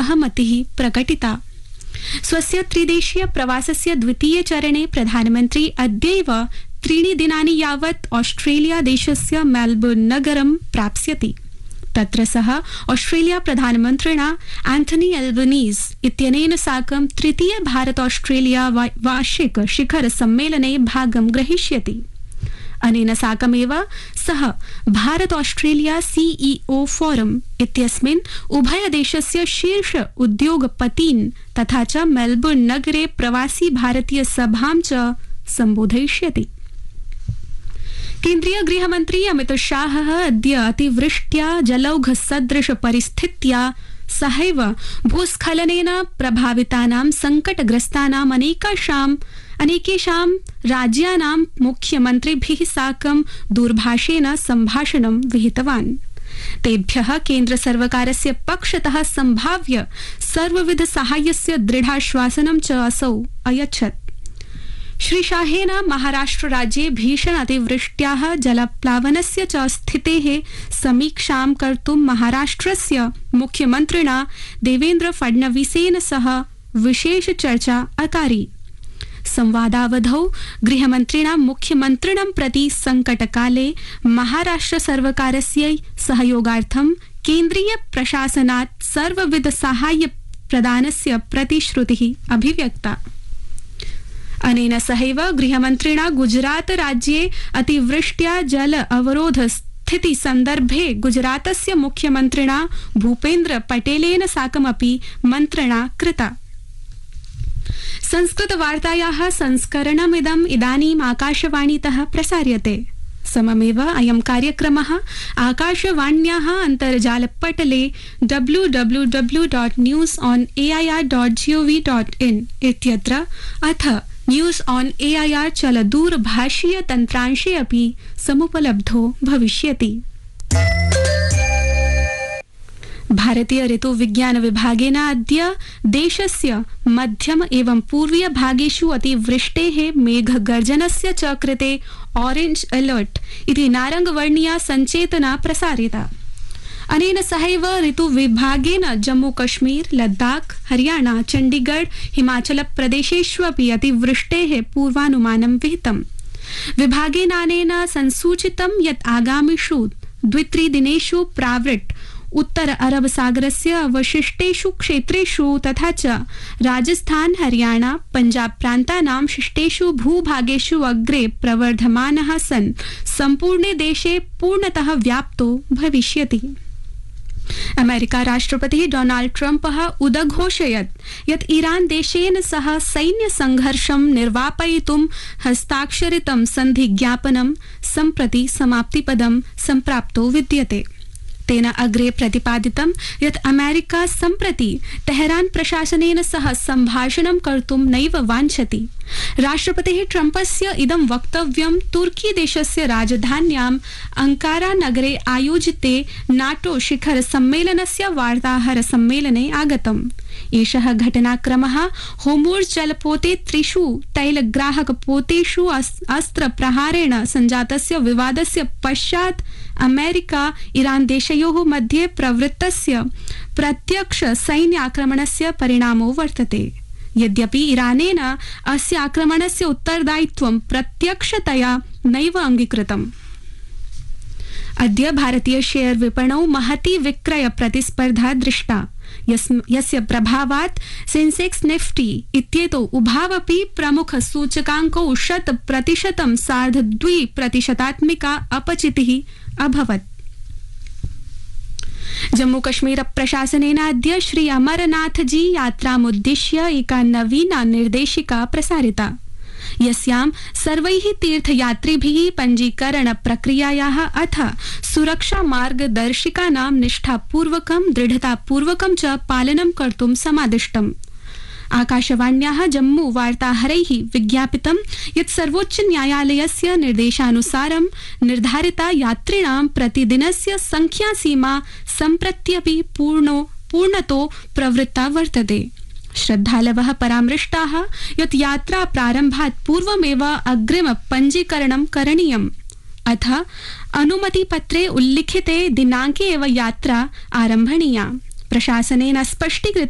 सहमतिः प्रकटिता। स्वस्य त्रिदेशीय प्रवासस्य द्वितीय चरणे प्रधानमन्त्री अद्यैव 3 दिनानि यावत् ऑस्ट्रेलिया देशस्य मेलबर्न नगरं प्राप्स्यति। तत्र सः ऑस्ट्रेलिया प्रधानमन्त्रिणा एंथनी एल्बनीज़ इत्यनेन साकं तृतीय भारत ऑस्ट्रेलिया वार्षिक शिखर सम्मेलने भागं ग्रहीष्यति। अनेन साकमेव सः भारत ऑस्ट्रेलिया सीईओ फोरम इत्यस्मिन् उभयदेशस्य शीर्ष उद्योगपतीन् तथा च मेलबर्न नगरे प्रवासी भारतीय सभां च सम्बोधयिष्यति। केन्द्रीय गृहमन्त्री अमित शाहः अद्य अतिवृष्ट्या जलौघ सदृश परिस्थित्या सहैव भूस्खलनेन प्रभावितानां संकटग्रस्तानां अनेकेषां राज्यानां मुख्यमन्त्रिभिः साकं दूरभाषेण सम्भाषणं विहितवान्। तेभ्यः केन्द्रसर्वकारस्य पक्षतः सम्भाव्य सर्वविध साहाय्यस्य दृढाश्वासनं च असौ अयच्छत्। श्री शाहेन महाराष्ट्र राज्ये भीषण अतिवृष्ट्याः जलप्लावनस्य च स्थितेः समीक्षां कर्तुं महाराष्ट्रस्य मुख्यमन्त्रिणा देवेन्द्र फडणवीसेन सह विशेष चर्चा अकारी। संवादावधौ गृहमन्त्रिणा मुख्यमन्त्रिणं प्रति संकटकाले महाराष्ट्र सर्वकारस्य सहयोगार्थं केन्द्रीय प्रशासनात् सर्वविध साहाय्य प्रदानस्य प्रतिश्रुतिः अभिव्यक्ता। अनेन सहैव गृहमन्त्रिणा गुजरात राज्ये अतिवृष्ट्या जल अवरोध स्थिति सन्दर्भे गुजरातस्य मुख्यमन्त्रिणा भूपेन्द्र पटेलेन साकमपि मन्त्रणा कृता। संस्कृतवार्तायाः संस्करणमिदम् इदानीम् आकाशवाणीतः प्रसार्यते। सममेव अयं कार्यक्रमः आकाशवाण्याः अन्तर्जालपटले www.newsonair.gov.in इत्यत्र अथ न्यूज ऑन एआईआर चलदूरभाषीय तन्त्रांशे अपि समुपलब्धो भविष्यति। भारतीय ऋतु विज्ञान विभागेन अद्य देशस्य मध्यम एवं पूर्वीय भागेषु अतिवृष्टेः मेघगर्जनस्य च कृते ऑरेंज अलर्ट इति नारंगवर्णीया संचेतना प्रसारिता। अनेन सहैव ऋतु विभागेन जम्मू कश्मीर, लद्दाख, हरियाणा, चंडीगढ़, हिमाचल प्रदेशेष्वपि अतिवृष्टेः पूर्वानुमानं विहितम्। विभागेनानेन संसूचितं यत् आगामिषु 2-3 दिनेषु प्रावृट् उत्तर अरब सागरस्य अवशिष्टेषु क्षेत्रेषु तथा च राजस्थान, हरियाणा, पंजाब प्रान्तानां शिष्टेषु भूभागेषु अग्रे प्रवर्धमानः सन् सम्पूर्णे देशे पूर्णतः व्याप्तो भविष्यति। अमेरिका राष्ट्रपतिः डोनाल्ड ट्रम्पः उदघोषयत् यत् ईरान देशेन सह सैन्य संघर्षं निर्वापयितुं हस्ताक्षरितं सन्धिज्ञापनं सम्प्रति समाप्तिपदं सम्प्राप्तो विद्यते। तेन अग्रे प्रतिपादितं यत् अमेरिका सम्प्रति तेहरान प्रशासनेन सह सम्भाषणं कर्तुं नैव वाञ्छति। राष्ट्रपतिः ट्रम्पस्य इदं वक्तव्यं तुर्की देशस्य राजधान्याम् अंकारा नगरे आयोजिते नाटो शिखर सम्मेलनस्य वार्ताहर सम्मेलने आगतम्। एषः घटनाक्रमः होर्मुज़ जलपोते 3 तैलग्राहकपोतेषु अस्त्रप्रहारेण सञ्जातस्य विवादस्य पश्चात् अमेरिका ईरान देशयोः मध्ये प्रवृत्तस्य प्रत्यक्ष सैन्याक्रमणस्य परिणामो वर्तते। यद्यपि ईरानेन अस्य आक्रमणस्य उत्तरदायित्वं प्रत्यक्षतया नैव अङ्गीकृतम्। अद्य भारतीय शेयर विपणौ महती विक्रय प्रतिस्पर्धा दृष्टा, यस्य प्रभावात् सेंसेक्स निफ्टी इत्येतौ उभावपि प्रमुख सूचकाङ्कौ 100% 2.5% अपचितिः अभवत्। जम्मू कश्मीर प्रशासनेन अद्य श्री अमरनाथजी यात्रामुद्दिश्य एका नवीना निर्देशिका प्रसारिता, यस्यां सर्वैः तीर्थयात्रिभिः पञ्जीकरण प्रक्रियायाः अथ सुरक्षा मार्गदर्शिकानां निष्ठापूर्वकं दृढतापूर्वकं च पालनं कर्तुं समादिष्टम्। आकाशवाण्याः जम्मू वार्ताहरैः विज्ञापितं यत् सर्वोच्च न्यायालयस्य निर्देशानुसारं निर्धारिता यात्रिणां प्रतिदिनस्य संख्यासीमा सम्प्रत्यपि पूर्णतो प्रवृत्ता वर्तते। श्रद्धालवः परामृष्टाः यत् यात्रा प्रारम्भात् पूर्वमेव अग्रिम पञ्जीकरणं करणीयम्, अथ अनुमतिपत्रे उल्लिखिते दिनाङ्के एव यात्रा आरम्भणीया। प्रशासनेन स्पष्टीकृतं